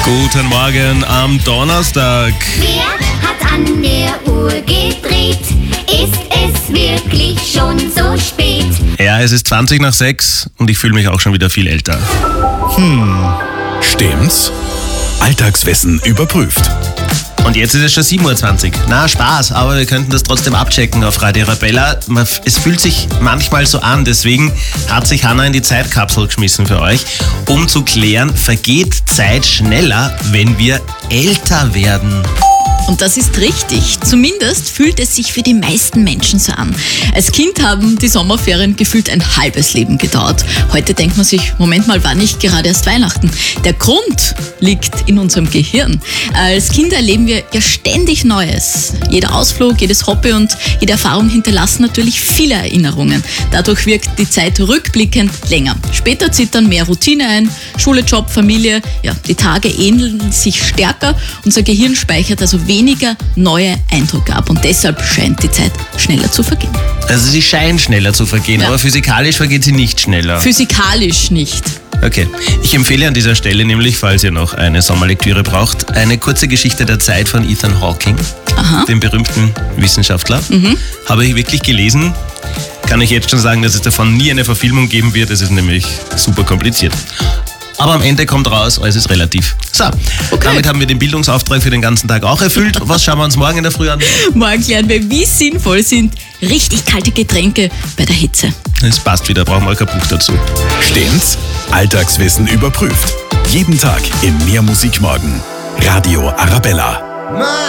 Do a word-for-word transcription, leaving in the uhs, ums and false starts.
Guten Morgen am Donnerstag. Wer hat an der Uhr gedreht? Ist es wirklich schon so spät? Ja, es ist zwanzig nach sechs und ich fühle mich auch schon wieder viel älter. Stimmt's? Alltagswissen überprüft. Und jetzt ist es schon sieben Uhr zwanzig. Na, Spaß, aber wir könnten das trotzdem abchecken auf Radio Arabella. Man- Es fühlt sich manchmal so an, deswegen hat sich Hanna in die Zeitkapsel geschmissen für euch, um zu klären, vergeht Zeit schneller, wenn wir älter werden? Und das ist richtig. Zumindest fühlt es sich für die meisten Menschen so an. Als Kind haben die Sommerferien gefühlt ein halbes Leben gedauert. Heute denkt man sich, Moment mal, war nicht gerade erst Weihnachten. Der Grund liegt in unserem Gehirn. Als Kinder erleben wir ja ständig Neues. Jeder Ausflug, jedes Hobby und jede Erfahrung hinterlassen natürlich viele Erinnerungen. Dadurch wirkt die Zeit rückblickend länger. Später zieht dann mehr Routine ein, Schule, Job, Familie. Ja, die Tage ähneln sich stärker. Unser Gehirn speichert also weniger neue Eindrücke ab und deshalb scheint die Zeit schneller zu vergehen. Also sie scheint schneller zu vergehen, Ja. aber physikalisch vergeht sie nicht schneller. Physikalisch nicht. Okay, ich empfehle an dieser Stelle nämlich, falls ihr noch eine Sommerlektüre braucht, eine kurze Geschichte der Zeit von Ethan Hawking, Aha. dem berühmten Wissenschaftler. Habe ich wirklich gelesen. Kann ich jetzt schon sagen, dass es davon nie eine Verfilmung geben wird. Es ist nämlich super kompliziert. Aber am Ende kommt raus, alles ist relativ. So, damit haben wir den Bildungsauftrag für den ganzen Tag auch erfüllt. Was schauen wir uns morgen in der Früh an? Morgen lernen wir, wie sinnvoll sind richtig kalte Getränke bei der Hitze. Es passt wieder, brauchen wir kein Buch dazu. Stimmt's? Alltagswissen überprüft. Jeden Tag im Mehr Musik Morgen. Radio Arabella.